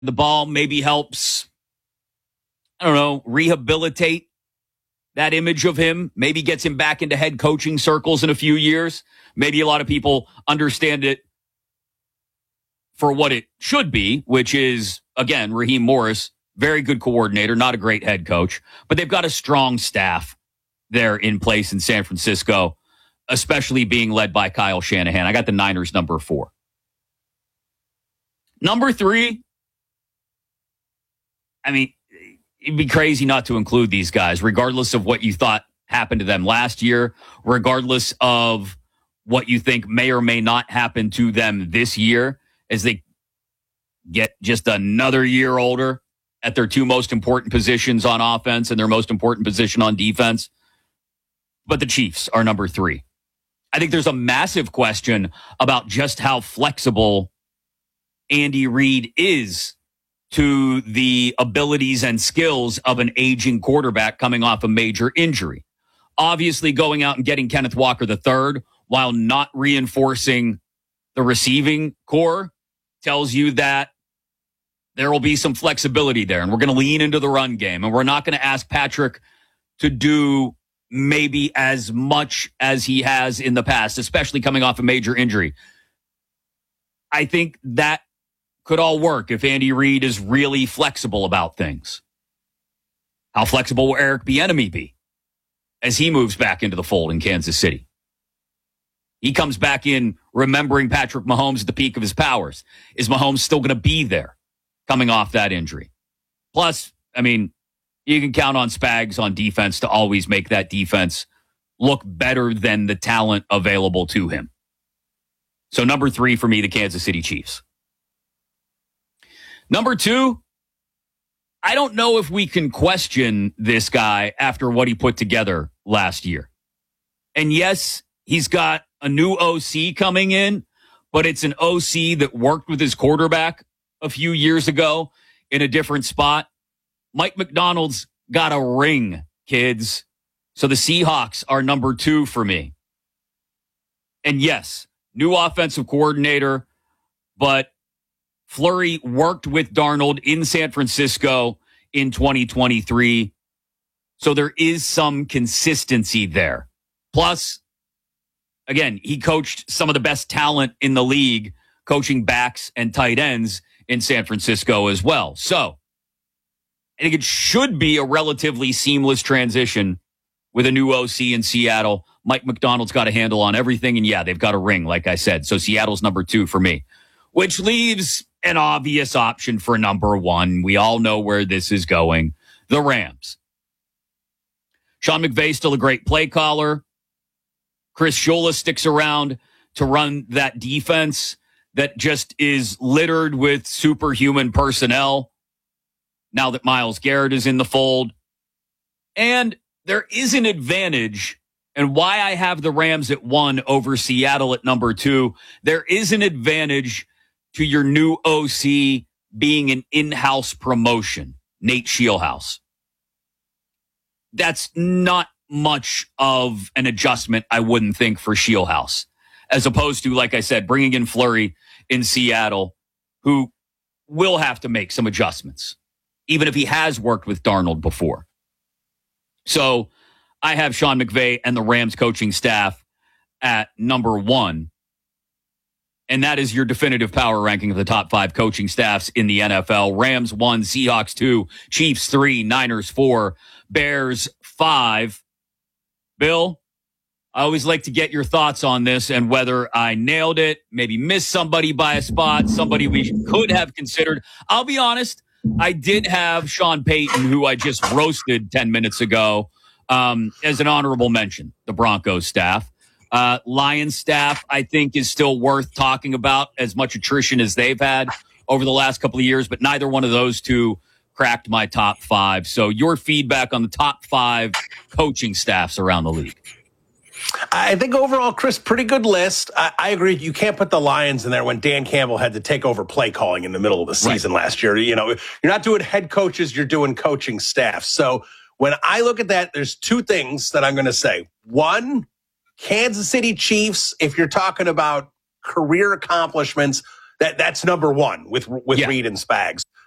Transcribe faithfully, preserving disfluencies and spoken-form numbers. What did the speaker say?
the ball maybe helps, I don't know, rehabilitate that image of him, maybe gets him back into head coaching circles in a few years. Maybe a lot of people understand it for what it should be, which is, again, Raheem Morris, very good coordinator, not a great head coach, but they've got a strong staff there in place in San Francisco, especially being led by Kyle Shanahan. I got the Niners number four. Number three, I mean, it'd be crazy not to include these guys, regardless of what you thought happened to them last year, regardless of what you think may or may not happen to them this year as they get just another year older at their two most important positions on offense and their most important position on defense. But the Chiefs are number three. I think there's a massive question about just how flexible Andy Reid is to the abilities and skills of an aging quarterback coming off a major injury. Obviously, going out and getting Kenneth Walker the third while not reinforcing the receiving core tells you that there will be some flexibility there, and we're going to lean into the run game, and we're not going to ask Patrick to do maybe as much as he has in the past, especially coming off a major injury. I think that could all work if Andy Reid is really flexible about things. How flexible will Eric Bieniemy be as he moves back into the fold in Kansas City? He comes back in remembering Patrick Mahomes at the peak of his powers. Is Mahomes still going to be there coming off that injury? Plus, I mean, you can count on Spags on defense to always make that defense look better than the talent available to him. So number three for me, the Kansas City Chiefs. Number two, I don't know if we can question this guy after what he put together last year. And yes, he's got a new O C coming in, but it's an O C that worked with his quarterback a few years ago in a different spot. Mike McDonald's got a ring, kids. So the Seahawks are number two for me. And yes, new offensive coordinator, but Fleury worked with Darnold in San Francisco in twenty twenty-three. So there is some consistency there. Plus, again, he coached some of the best talent in the league, coaching backs and tight ends in San Francisco as well. So I think it should be a relatively seamless transition with a new O C in Seattle. Mike McDonald's got a handle on everything. And yeah, they've got a ring, like I said. So Seattle's number two for me, which leaves an obvious option for number one. We all know where this is going. The Rams. Sean McVay still a great play caller. Chris Shula sticks around to run that defense that just is littered with superhuman personnel now that Myles Garrett is in the fold. And there is an advantage, and why I have the Rams at one over Seattle at number two, there is an advantage to your new O C being an in-house promotion, Nate Scheelhaase. That's not much of an adjustment, I wouldn't think, for Scheelhaase, as opposed to, like I said, bringing in Fleury in Seattle, who will have to make some adjustments, even if he has worked with Darnold before. So I have Sean McVay and the Rams coaching staff at number one. And that is your definitive power ranking of the top five coaching staffs in the N F L. Rams one, Seahawks two, Chiefs three, Niners four, Bears five. Bill, I always like to get your thoughts on this and whether I nailed it, maybe missed somebody by a spot, somebody we could have considered. I'll be honest, I did have Sean Payton, who I just roasted ten minutes ago, um, as an honorable mention, the Broncos staff. Uh, Lions staff, I think, is still worth talking about, as much attrition as they've had over the last couple of years, but neither one of those two cracked my top five. So your feedback on the top five coaching staffs around the league. I think overall, Chris, pretty good list. I, I agree. You can't put the Lions in there when Dan Campbell had to take over play calling in the middle of the season right. last year. You know, you're not doing head coaches, you're doing coaching staff. So when I look at that, there's two things that I'm going to say. One, Kansas City Chiefs, if you're talking about career accomplishments, that that's number one with with yeah. Reid and Spags.